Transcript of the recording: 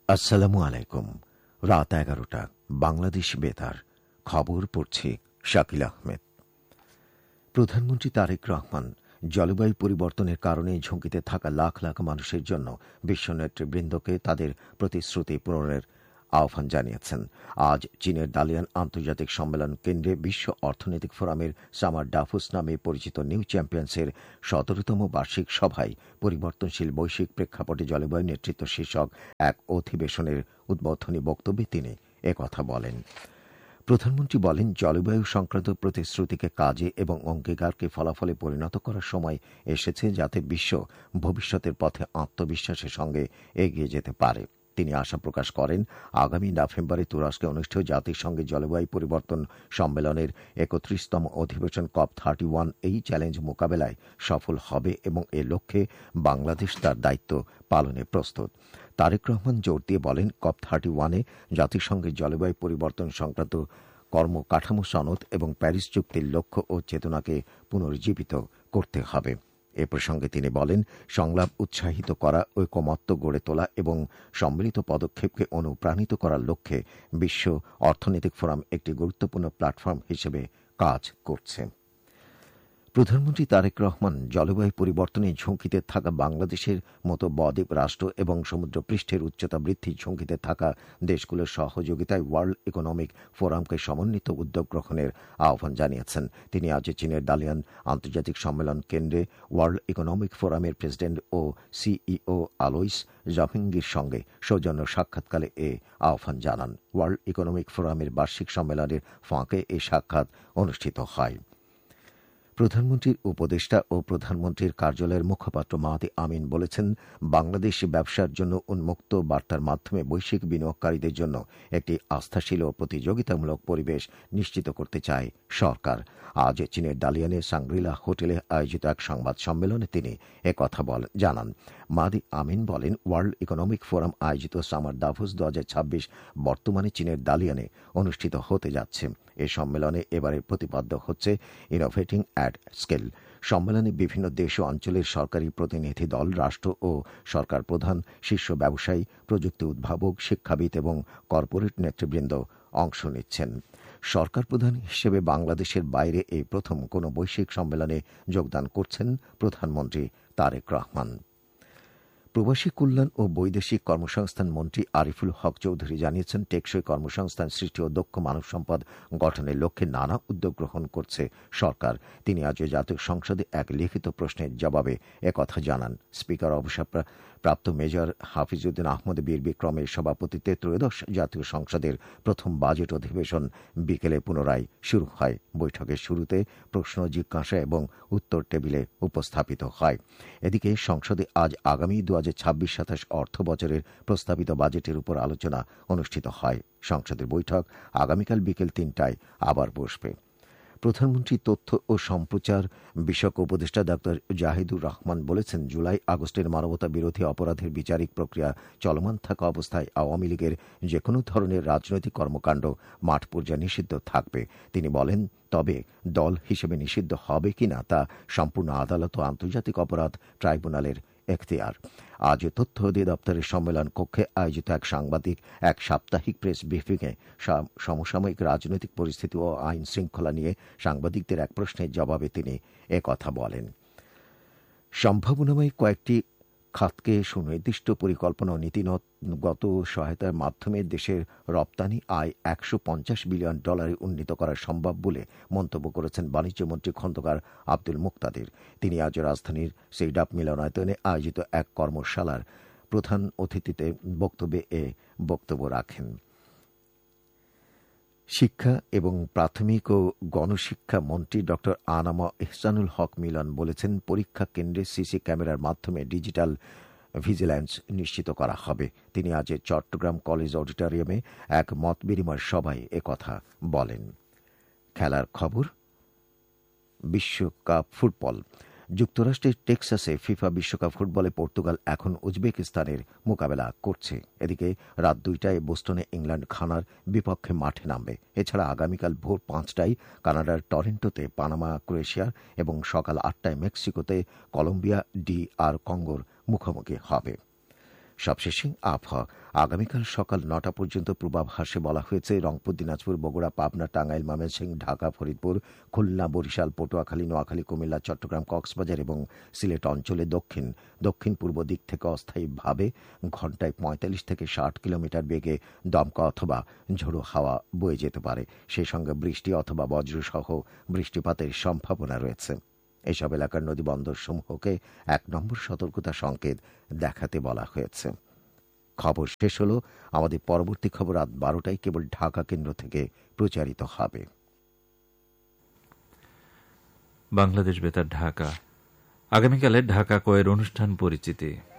আসসালামু আলাইকুম। রাত 11টা, বাংলাদেশ বেতার। খবর পড়ছে শাকিল আহমেদ। প্রধানমন্ত্রী তারেক রহমান জলবায়ু পরিবর্তনের কারণে ঝুঁকিতে থাকা লাখ লাখ মানুষের জন্য বিশ্ব নেতৃবৃন্দকে তাদের প্রতিশ্রুতি পূরণের আহ্বান জানিয়েছেন। আজ চীনের দালিয়ান আন্তর্জাতিক সম্মেলন কেন্দ্রে বিশ্ব অর্থনৈতিক ফোরামের সামার ডাভোস নামে পরিচিত নিউ চ্যাম্পিয়ন্সের 17তম বার্ষিক সভায় পরিবর্তনশীল বৈশ্বিক প্রেক্ষাপটে জলবায়ু নেতৃত্ব শীর্ষক এক অধিবেশনের উদ্বোধনী বক্তব্যে তিনি একথা বলেন। প্রধানমন্ত্রী বলেন, জলবায়ু সংক্রান্ত প্রতিশ্রুতিকে কাজে এবং অঙ্গীকারকে ফলাফলে পরিণত করার সময় এসেছে, যাতে বিশ্ব ভবিষ্যতের পথে আত্মবিশ্বাসের সঙ্গে এগিয়ে যেতে পারে। তিনি আশা প্রকাশ করেন, আগামী নভেম্বরে তুরস্কে অনুষ্ঠেয় জাতিসংঘের জলবায়ু পরিবর্তন সম্মেলনের 31তম অধিবেশন COP31 এই চ্যালেঞ্জ মোকাবেলায় সফল হবে এবং এ লক্ষ্যে বাংলাদেশ তার দায়িত্ব পালনে প্রস্তুত। তারেক রহমান জোর দিয়ে বলেন, COP31-এ জাতিসংঘের জলবায়ু পরিবর্তন সংক্রান্ত কর্মকাঠামো সনদ এবং প্যারিস চুক্তির লক্ষ্য ও চেতনাকে পুনর্জীবিত করতে হবে। এ প্রসঙ্গে তিনি বলেন, সংলাপ উৎসাহিত করা, ঐকমত্য গড়ে তোলা এবং সম্মিলিত পদক্ষেপকে অনুপ্রাণিত করার লক্ষ্যে বিশ্ব অর্থনৈতিক ফোরাম একটি গুরুত্বপূর্ণ প্ল্যাটফর্ম হিসেবে কাজ করছে। প্রধানমন্ত্রী তারেক রহমান জলবায়ু পরিবর্তনে ঝুঁকিতে থাকা বাংলাদেশের মতো বদ্বীপ রাষ্ট্র এবং সমুদ্রপৃষ্ঠের উচ্চতা বৃদ্ধির ঝুঁকিতে থাকা দেশগুলোর সহযোগিতায় ওয়ার্ল্ড ইকোনমিক ফোরামকে সমন্বিত উদ্যোগ গ্রহণের আহ্বান জানিয়েছেন। তিনি আজ চীনের দালিয়ান আন্তর্জাতিক সম্মেলন কেন্দ্রে ওয়ার্ল্ড ইকোনমিক ফোরামের প্রেসিডেন্ট ও সিইও আলোইস জাফিঙ্গির সঙ্গে সৌজন্য সাক্ষাৎকালে এ আহ্বান জানান। ওয়ার্ল্ড ইকোনমিক ফোরামের বার্ষিক সম্মেলনের ফাঁকে এই সাক্ষাৎ অনুষ্ঠিত হয়। প্রধানমন্ত্রীর উপদেষ্টা ও প্রধানমন্ত্রীর কার্যালয়ের মুখপাত্র মাহাদি আমিন বলেছেন, বাংলাদেশ ব্যবসার জন্য উন্মুক্ত বার্তার মাধ্যমে বৈশ্বিক বিনিয়োগকারীদের জন্য একটি আস্থাশীল ও প্রতিযোগিতামূলক পরিবেশ নিশ্চিত করতে চায় সরকার। আজ চীনের দালিয়ানে সাংগ্রিলা হোটেলে আয়োজিত এক সংবাদ সম্মেলনে তিনি একথা জানান। মাহাদি আমিন বলেন, ওয়ার্ল্ড ইকোনমিক ফোরাম আয়োজিত সামার ডাভোস 2026 বর্তমানে চীনের দালিয়ানে অনুষ্ঠিত হতে যাচ্ছে। এ সম্মেলনে এবারের প্রতিপাদ্য হচ্ছে ইনোভেটিং অ্যাট স্কেল। সম্মেলনে বিভিন্ন দেশ ও অঞ্চলের সরকারি প্রতিনিধি দল, রাষ্ট্র ও সরকার প্রধান, শীর্ষ ব্যবসায়ী, প্রযুক্তি উদ্ভাবক, শিক্ষাবিদ এবং কর্পোরেট নেতৃবৃন্দ অংশ নিচ্ছেন। সরকার প্রধান হিসেবে বাংলাদেশের বাইরে এই প্রথম কোনো বৈশ্বিক সম্মেলনে যোগদান করছেন প্রধানমন্ত্রী তারেক রহমান। প্রবাসী কল্যাণ ও বৈদেশিক কর্মসংস্থান মন্ত্রী আরিফুল হক চৌধুরী জানিয়েছেন, টেকসই কর্মসংস্থান সৃষ্টি ও দক্ষ মানব সম্পদ গঠনের লক্ষ্যে নানা উদ্যোগ গ্রহণ করছে সরকার। তিনি আজ জাতীয় সংসদে এক লিখিত প্রশ্নের জবাবে একথা জানান। স্পিকার অবসরপ্রাপ্ত মেজর হাফিজউদ্দিন আহমদ বীর বিক্রমের সভাপতিত্বে ত্রয়োদশ জাতীয় সংসদের প্রথম বাজেট অধিবেশন বিকেলে পুনরায় শুরু হয়। বৈঠকের শুরুতে প্রশ্ন জিজ্ঞাসা এবং উত্তর টেবিলে উপস্থাপিত হয়। এদিকে সংসদে আজ আগামী 2026-27 অর্থ বছরের প্রস্তাবিত বাজেটের উপর আলোচনা অনুষ্ঠিত হয়। সংসদের বৈঠক আগামীকাল বিকেল 3টায় আবার বসবে। প্রধানমন্ত্রী তথ্য ও সম্প্রচার বিষয়ক উপদেষ্টা ড জাহিদুর রহমান বলেছেন, জুলাই আগস্টের মানবতা বিরোধী অপরাধের বিচারিক প্রক্রিয়া চলমান থাকা অবস্থায় আওয়ামী লীগের যেকোনো ধরনের রাজনৈতিক কর্মকাণ্ড মাঠ পর্যায়ে নিষিদ্ধ থাকবে। তিনি বলেন, তবে দল হিসেবে নিষিদ্ধ হবে কিনা তা সম্পূর্ণ আদালত ও আন্তর্জাতিক অপরাধ ট্রাইব্যুনালের এখতিয়ার। আজ তথ্য অধিদপ্তরের সম্মেলন কক্ষে আয়োজিত এক সাপ্তাহিক প্রেস ব্রিফিংয়ে সমসাময়িক রাজনৈতিক পরিস্থিতি ও আইন শৃঙ্খলা নিয়ে সাংবাদিকদের এক প্রশ্নের জবাবে তিনি একথা বলেন। সম্ভাবনাময় কয়েকটি খাতকে সুনির্দিষ্ট পরিকল্পনা ও নীতিগত সহায়তার মাধ্যমে দেশের রপ্তানি আয় $150 বিলিয়ন উন্নীত করা সম্ভব বলে মন্তব্য করেছেন বাণিজ্যমন্ত্রী খন্দকার আব্দুল মুক্তাদির। তিনি আজ রাজধানীর সেইডাপ মিলনায়তনে আয়োজিত এক কর্মশালার প্রধান অতিথিতে বক্তব্য রাখেন। শিক্ষা এবং প্রাথমিক ও গণশিক্ষা মন্ত্রী ড আনামা ইহসানুল হক মিলন বলেছেন, পরীক্ষা কেন্দ্রে সিসি ক্যামেরার মাধ্যমে ডিজিটাল ভিজিল্যান্স নিশ্চিত করা হবে। তিনি আজ চট্টগ্রাম কলেজ অডিটোরিয়ামে এক মত বিনিময় সভায় একথা বলেন। খেলার খবর। বিশ্বকাপ ফুটবল। যুক্তরাষ্ট্রের টেক্সাসে ফিফা বিশ্বকাপ ফুটবলে পর্তুগাল এখন উজবেকিস্তানের মোকাবেলা করছে। এদিকে রাত 2টায় বোস্টনে ইংল্যান্ড ঘানার বিপক্ষে মাঠে নামবে। এছাড়া আগামীকাল ভোর 5টায় কানাডার টরেন্টোতে পানামা ক্রোয়েশিয়ার এবং সকাল 8টায় মেক্সিকোতে কলম্বিয়া DR কঙ্গোর মুখোমুখি হবে। সবশেষে আবহাওয়া। আগামীকাল সকাল ৯টা পর্যন্ত পূর্বাভাসে বলা হয়েছে রংপুর, দিনাজপুর, বগুড়া, পাবনা, টাঙ্গাইল, ময়মনসিংহ, ঢাকা, ফরিদপুর, খুলনা, বরিশাল, পটুয়াখালী, নোয়াখালী, কুমিল্লা, চট্টগ্রাম, কক্সবাজার এবং সিলেট অঞ্চলে দক্ষিণ পূর্ব দিক থেকে অস্থায়ীভাবে ঘণ্টায় ৪৫ থেকে ৬০ কিলোমিটার বেগে দমকা অথবা ঝোড়ো হাওয়া বয়ে যেতে পারে। সেই সঙ্গে বৃষ্টি অথবা বজ্রসহ বৃষ্টিপাতের সম্ভাবনা রয়েছে। এসব এলাকার নদীবন্দরসমূহকে ১ নম্বর সতর্কতা সংকেত দেখাতে বলা হয়েছে। খবর শেষ হল। আমাদের পরবর্তী খবর রাত ১২টায় কেবল ঢাকা কেন্দ্র থেকে প্রচারিত হবে। বাংলাদেশ বেতার ঢাকা। আগামীকালে ঢাকা কয়ের অনুষ্ঠান পরিচিতি।